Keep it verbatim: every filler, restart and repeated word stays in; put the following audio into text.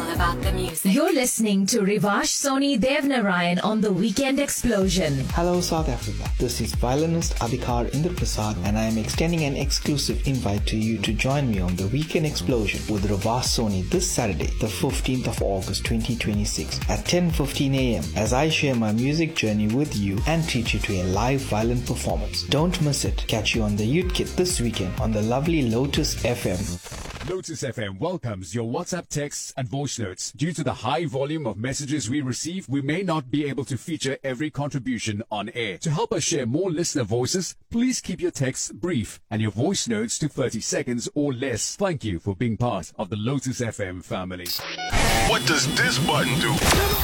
all about the music. You're listening to Rivash Soni Devnarayan on The Weekend Explosion. Hello South Africa, this is violinist Adhikar Indraprasad and I am extending an exclusive invite to you to join me on The Weekend Explosion with Rivash Soni this Saturday, the fifteenth of August twenty twenty-six at ten fifteen a m as I share my music journey with you and treat you to a live violin performance. Don't miss it. Catch you on the Youth Kit this weekend on the lovely Lotus F M. Lotus F M welcomes your WhatsApp texts and voice notes. Due to the high volume of messages we receive, we may not be able to feature every contribution on air. To help us share more listener voices, please keep your texts brief and your voice notes to thirty seconds or less. Thank you for being part of the Lotus F M family. What does this button do?